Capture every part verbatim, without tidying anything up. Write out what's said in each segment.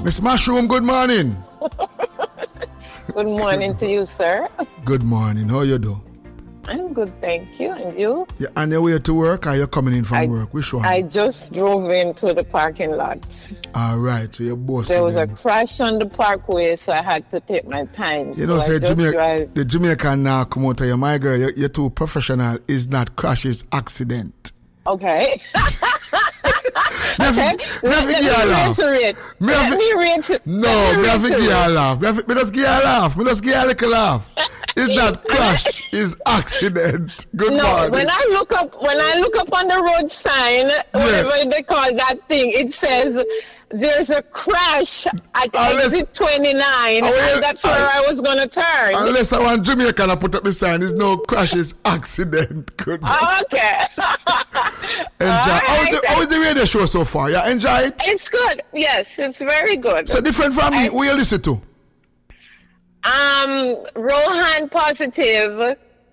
Miss Mushroom, good morning. Good morning to you, sir. Good morning. How you do? I'm good, thank you. And you? You on your way to work or you coming in from I, work? Which one? I just drove into the parking lot. All right, so you're bossing. There was them. a crash on the parkway, so I had to take my time. You so know, say I just Jamaica, drive. the Jamaican now come out of you. My girl, you're, you're too professional. It's not crash, it's accident. Okay. okay. Let, let me reiterate. Me let me reiterate. No, me have to give you a laugh. Me have to just give you a laugh. Me just give you a little laugh. It's not crash, it's accident. Good no, morning. when I look up, when I look up on the road sign, yeah. whatever they call that thing, it says there's a crash at unless, exit twenty-nine, oh, and that's where I, I was going to turn. Unless I want Jamaica to put up the sign, there's no crash, it's accident. Good morning. Oh, okay. Enjoy. Right. How, is the, how is the radio show so far? You enjoy it? It's good. Yes, it's very good. So different from me. I, who you listen to? Um, Rohan Positive,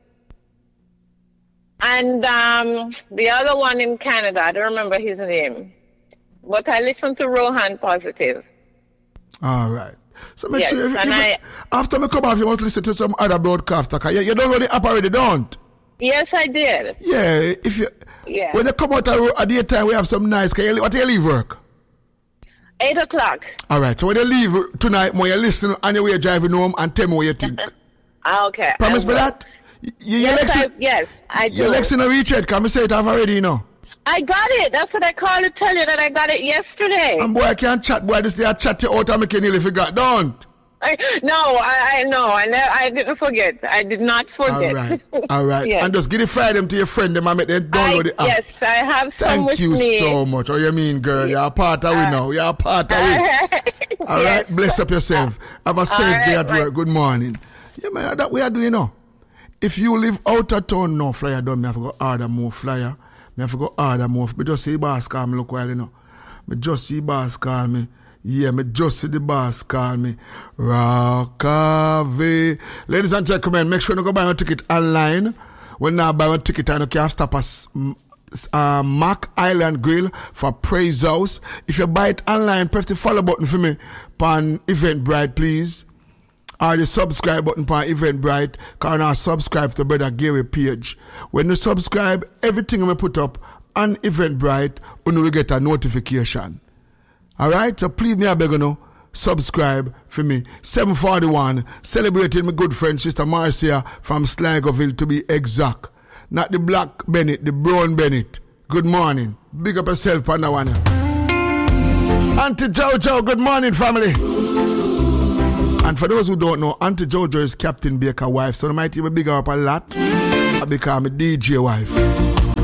and um, the other one in Canada. I don't remember his name, but I listen to Rohan Positive. All right. So make yes, sure if, and if, I, after me come off, you must listen to some other broadcaster. You, you don't know the app already, don't? Yes, I did. Yeah, if you yeah. When they come out at the time, we have some nice. Can you, what do you leave work? Eight o'clock. All right. So when you leave tonight, when you listen on your way driving home, and tell me what you think. Okay. Promise me that. You, you yes, Lexi, I, yes, I do. Your Lexi no reach it. Can I say it? I've already, you know. I got it. That's what I called to tell you that I got it yesterday. And boy, I can't chat. Boy, this day I chat you out and make you nearly forgot. Don't. I, no, I, I no, I never, I didn't forget. I did not forget. All right, all right. Yes. And just give the fry them to your friend. Them and make them download I, the app. Yes, I have some Thank with you me. so much. Oh, you mean, girl? You're a part of uh, we now. You're a part of we. All yes. right. Bless up yourself. Have a safe right, day at right. work. Good morning. Yeah, man. That we are doing now. If you live out of town now, flyer done. Me have to go order more flyer. Me have to go order more. Me just see boss call me look while you know. Me just see boss call me. Yeah, me just see the boss call me. Rockaway. Ladies and gentlemen, make sure you go buy a ticket online. When now buy a ticket, I can stop us uh, Mac Island Grill for Praise House. If you buy it online, press the follow button for me on Eventbrite, please. Or the subscribe button on Eventbrite. Because I subscribe to Brother Gary page. When you subscribe, everything I put up on Eventbrite, you will get a notification. Alright, so please me I beg you know, subscribe for me. seven forty-one, celebrating my good friend Sister Marcia from Sligoville to be exact. Not the black Bennett, the brown Bennett. Good morning. Big up yourself on that one. Auntie Jojo, good morning family. And for those who don't know, Auntie Jojo is Captain Baker's wife, so I might even big her up a lot because I'm a D J wife.